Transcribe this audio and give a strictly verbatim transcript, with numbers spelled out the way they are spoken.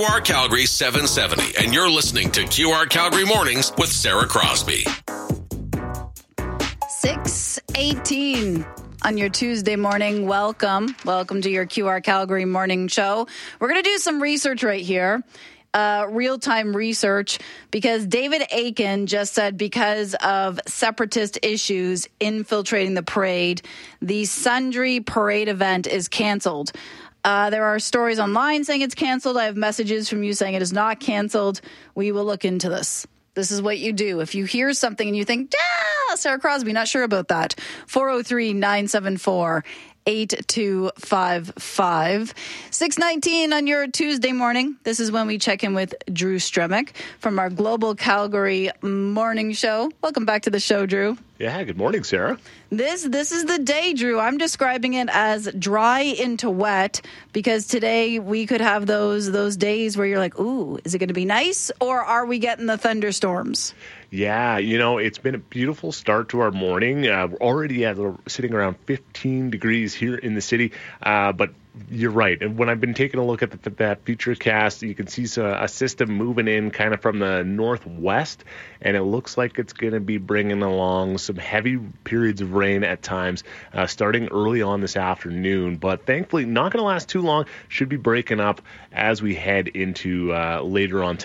Q R Calgary seven seventy, and you're listening to Q R Calgary Mornings with Sarah Crosby. six eighteen on your Tuesday morning. Welcome. Welcome to your Q R Calgary Morning Show. We're going to do some research right here. Uh, real-time research, because David Akin just said because of separatist issues infiltrating the parade, the Sundre Parade event is canceled. Uh, there are stories online saying it's canceled. I have messages from you saying it is not canceled. We will look into this. This is what you do. If you hear something and you think, ah, Sarah Crosby, not sure about that, four oh three, nine seven four, eight two five five. six nineteen on your Tuesday morning. This is when we check in with Drew Stremick from our Global Calgary Morning Show. Welcome back to the show, Drew. Yeah, good morning, Sarah. This this is the day, Drew. I'm describing it as dry into wet, because today we could have those those days where you're like, ooh, is it going to be nice, or are we getting the thunderstorms? Yeah, you know, it's been a beautiful start to our morning. Uh, we're already at sitting around fifteen degrees here in the city, uh, but you're right. And when I've been taking a look at the, that future cast, you can see a system moving in kind of from the northwest, and it looks like it's going to be bringing along some heavy periods of rain at times, uh, starting early on this afternoon. But thankfully, not going to last too long. Should be breaking up as we head into uh, later on